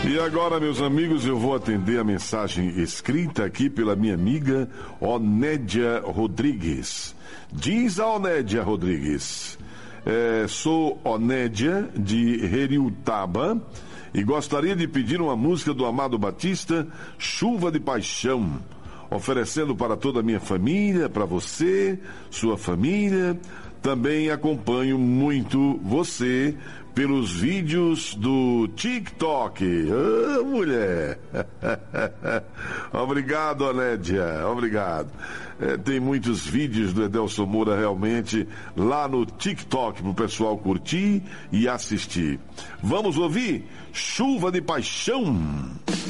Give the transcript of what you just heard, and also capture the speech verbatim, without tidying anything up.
E agora, meus amigos, eu vou atender a mensagem escrita aqui pela minha amiga Onédia Rodrigues. Diz a Onédia Rodrigues: é, sou Onédia de Heriutaba e gostaria de pedir uma música do Amado Batista, Chuva de Paixão, oferecendo para toda a minha família, para você, sua família. Também acompanho muito você pelos vídeos do TikTok. Ah, mulher! Obrigado, Onédia, obrigado. É, tem muitos vídeos do Edelson Moura realmente lá no TikTok para o pessoal curtir e assistir. Vamos ouvir Chuva de Paixão.